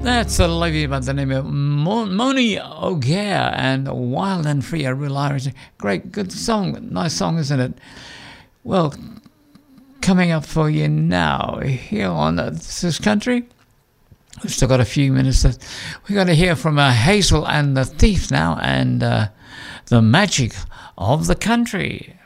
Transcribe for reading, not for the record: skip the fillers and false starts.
That's a lady by the name of Moni O'Gare and Wild and Free, a real Irish. Great, good song. Nice song, isn't it? Well, coming up for you now here on This Is Country. We've still got a few minutes. We're going to hear from Hazel and the Thief now and the magic of the country.